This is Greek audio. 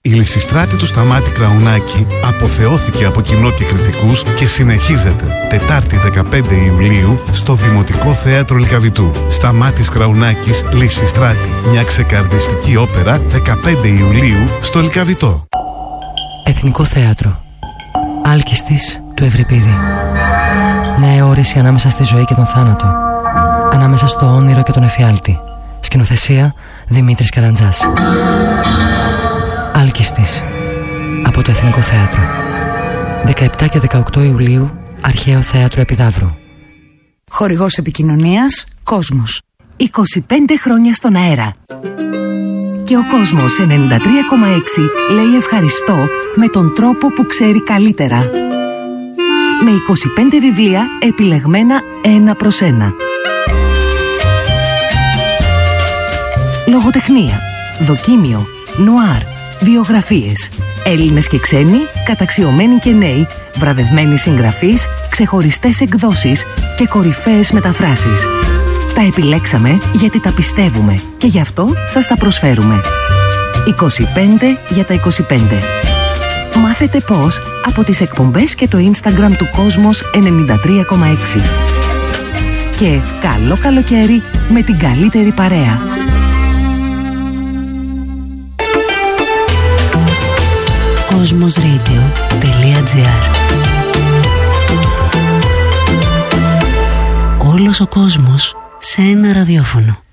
Η Λυσιστράτη του Σταμάτη Κραουνάκη αποθεώθηκε από κοινό και κριτικούς και συνεχίζεται Τετάρτη 15 Ιουλίου στο Δημοτικό Θέατρο Λυκαβητού. Σταμάτης Κραουνάκης, Λυσιστράτη. Μια ξεκαρδιστική όπερα 15 Ιουλίου στο Λυκαβητό. Εθνικό Θέατρο. Άλκιστης του Ευρυπίδη. Μια αιώρηση ανάμεσα στη ζωή και τον θάνατο. Ανάμεσα στο όνειρο και τον εφιάλτη. Σκηνοθεσία Δημήτρης Καραντζάς. Άλκιστης από το Εθνικό Θέατρο. 17 και 18 Ιουλίου, Αρχαίο Θέατρο Επιδαύρου. Χορηγός επικοινωνίας Κόσμος. 25 χρόνια στον αέρα. Και ο Κόσμος 93,6 λέει ευχαριστώ με τον τρόπο που ξέρει καλύτερα. Με 25 βιβλία επιλεγμένα ένα προς ένα. Λογοτεχνία, δοκίμιο, νουάρ, βιογραφίες, Έλληνες και ξένοι, καταξιωμένοι και νέοι, βραβευμένοι συγγραφείς, ξεχωριστές εκδόσεις και κορυφαίες μεταφράσεις. Τα επιλέξαμε γιατί τα πιστεύουμε και γι' αυτό σας τα προσφέρουμε. 25 για τα 25. Μάθετε πώς από τις εκπομπές και το Instagram του Κόσμος 93,6. Και καλό καλοκαίρι με την καλύτερη παρέα. Cosmosradio.gr. Όλος ο κόσμος σε ένα ραδιόφωνο.